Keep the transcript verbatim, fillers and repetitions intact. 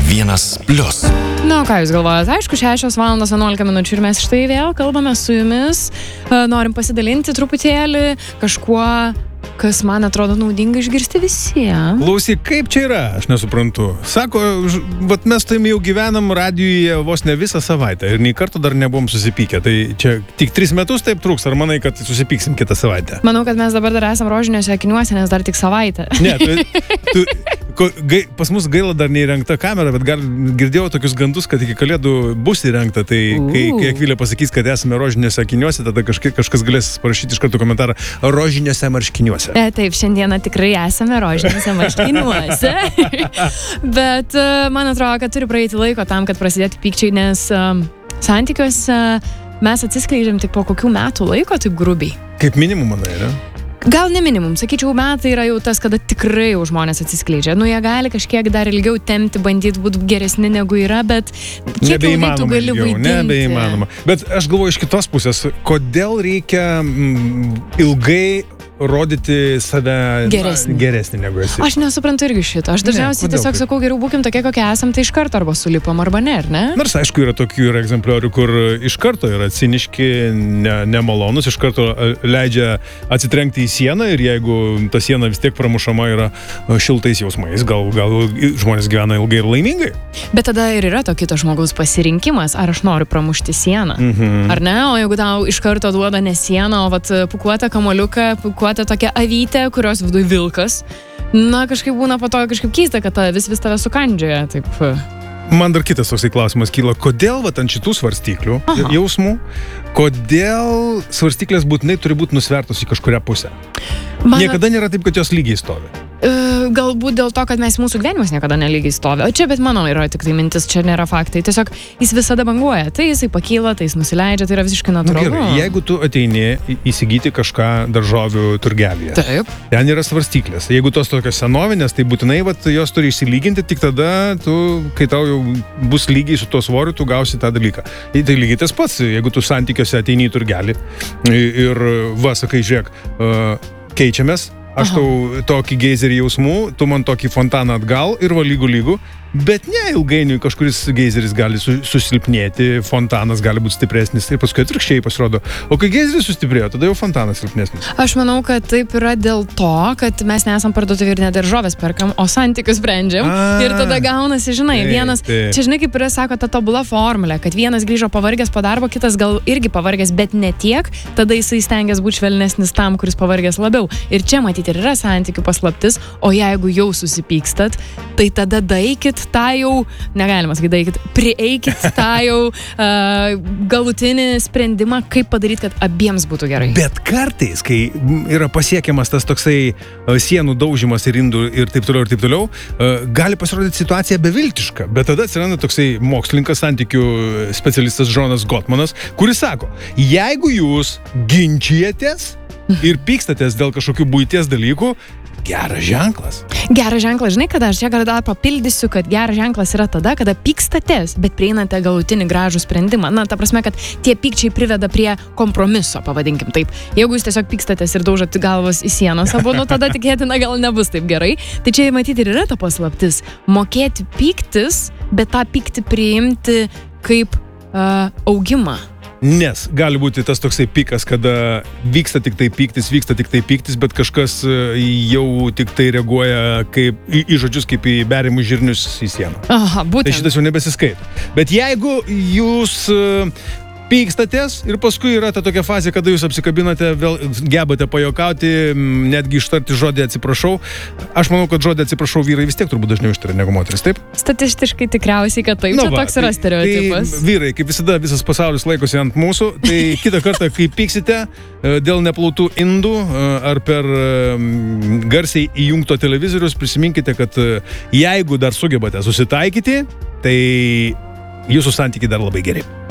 vienas plius. Na, ką jūs galvojate? Aišku, šešios valandos vienuolika minučių ir mes štai vėl kalbame su jumis. Norim pasidalinti truputėlį kažkuo, kas man atrodo naudinga išgirsti visiems. Klausyk, kaip čia yra? Aš nesuprantu. Sako, vat mes tai jau gyvenam radijuje vos ne visą savaitę ir nei karto dar nebuvom susipykę. Tai čia tik tris metus taip trūks, ar manai, kad susipyksim kitą savaitę? Manau, kad mes dabar dar esam rožiniuose akiniuose, nes dar tik savaitę. Ne, tu, tu, ko, gai, pas mus gaila dar neįrengta kamera, bet gal girdėjau tokius gandus, kad iki kalėdų bus įrengta. Tai kai, kai Akvilė pasakys, kad esame rožiniuose akiniuose, tada kažkaip, kažkas galės parašyti iš karto komentarą rožiniuose marškiniuose. E, taip, šiandieną tikrai esame rožiniuose marškiniuose. Bet uh, man atrodo, kad turi praeiti laiko tam, kad prasidėtų pykčiai, nes uh, santykiuose mes atsiskleidžiam tik po kokių metų laiko, taip grubiai. Kaip minimum, manai, ne? Gal ne minimum, sakyčiau, metai yra jau tas, kada tikrai jau žmonės atsiskleidžia. Nu, jie gali kažkiek dar ilgiau tempti, bandyti būti geresni negu yra, bet kiek ilgai tu gali vaidinti. Nebeįmanoma. Bet aš galvoju iš kitos pusės, kodėl reikia mm, ilgai rodyti save geresnį, geresnį negu esi. Aš nesuprantu irgi šito. Aš dažniausiai ne, tiesiog sakau, geriau būkim tokie, kokie esam, tai iš karto arba sulipam, arba ne, ar ne? Nors, aišku, yra tokių yra egzempliorių, kur iš karto yra ciniški, ne, nemalonus, iš karto leidžia atsitrenkti į sieną ir jeigu ta siena vis tiek pramušama yra šiltais jausmais, gal, gal žmonės gyvena ilgai ir laimingai. Bet tada ir yra to kito žmogaus pasirinkimas, ar aš noriu pramušti sieną. Mhm. Ar ne? O jeigu tau iš karto duoda ne sieną, o vat pukuotą kamoliuką, pukuotą tokią avytę, kurios viduj vilkas, na kažkaip būna po to kažkaip keista, kad ta, vis vis tave sukandžioja, taip. Man dar kitas toksai klausimas kyla, kodėl vat ant šitų svarstyklių Aha. jausmų, kodėl svarstyklės būtinai turi būti nusvertos į kažkurią pusę? Man... Niekada nėra taip, kad jos lygiai stovi. Uh, galbūt dėl to, kad mes mūsų gyvenimas niekada nelygiai stovi. O čia, bet mano yra tik tai mintis, čia nėra faktai. Tiesiog jis visada banguoja. Tai jisai pakyla, tai jis nusileidžia, tai yra visiškai natūralu. Nu, gerai, jeigu tu ateini įsigyti kažką daržovių turgelyje, taip. Ten yra svarstyklės. Jeigu tos tokios senovinės, tai būtinai vat, jos turi išsilyginti, tik tada tu, kai tau jau bus lygiai su tuo svoriu, tu gausi tą dalyką. Tai lygiai tas pats, jeigu tu santykiuose ateini į turgelį ir va, sakai, žiūrėk, uh, keičiamės, aš Aha. tau tokį geizerį jausmų, tu man tokį fontaną atgal ir va lygų lygų, bet ne, ilgainiui kažkuris geizeris gali susilpnėti, fontanas gali būti stipresnis ir paskui atvirkščiai pasirodo. O kai geizeris sustiprėjo, tada jau fontanas silpnesnis. Aš manau, kad taip yra dėl to, kad mes nesam parduotuvė ir ne daržovės perkam, o santykius sprendžiam. A, ir tada gaunasi, žinai, taip, vienas, taip. Čia žinai, kaip yra, sako, ta tobula formulė, kad vienas grįžo pavargęs po darbo, kitas gal irgi pavargęs, bet ne tiek, tada jisai stengiasi būti švelnesnis tam, kuris pavargęs labiau. Ir čia matyti ir yra santykių paslaptis, o jeigu jau susipykstat, tai tada daikit tą jau, negalima sakyti, daikit, prieikit tą jau uh, galutinį sprendimą, kaip padaryti, kad abiems būtų gerai. Bet kartais, kai yra pasiekiamas tas toksai uh, sienų daužimas ir indų ir taip toliau ir taip toliau, uh, gali pasirodyti situacija beviltiška. Bet tada atsiranda toksai mokslininkas, santykių specialistas Džonas Gottmanas, kuris sako, jeigu jūs ginčijatės ir pykstatės dėl kažkokių buities dalykų, geras ženklas. Geras ženklas, žinai, kada aš čia gal dar papildysiu, kad geras ženklas yra tada, kada pykstatės, bet prieinate galutinį gražų sprendimą. Na, ta prasme, kad tie pykčiai priveda prie kompromiso, pavadinkim taip. Jeigu jūs tiesiog pykstatės ir daužat galvas į sienas abu, nu tada tikėtina gal nebus taip gerai. Tai čia matyti ir yra ta paslaptis. Mokėti pyktis, bet tą pyktį priimti kaip uh, augimą. Nes gali būti tas toksai pikas, kada vyksta tik tai pyktis, vyksta tik tai pyktis, bet kažkas jau tik tai reaguoja kaip, į, į žodžius kaip į berimus žirnius į sieną. Aha, būtent. Tai šitas jau nebesiskaito. Bet jeigu jūs pykstatės ir paskui yra ta tokia fazė, kada jūs apsikabinate, vėl gebate pajokauti, netgi ištarti žodį atsiprašau. Aš manau, kad žodį atsiprašau vyrai vis tiek turbūt dažniau ištaria negu moteris, taip? Statistiškai tikriausiai, kad taip, nu, čia va, toks yra stereotipas. Tai vyrai, kaip visada, visas pasaulis laikosi ant mūsų, tai kitą kartą, kai pyksite dėl neplautų indų ar per garsiai įjungto televizorius, prisiminkite, kad jeigu dar sugebate susitaikyti, tai jūsų santykiai dar labai geri.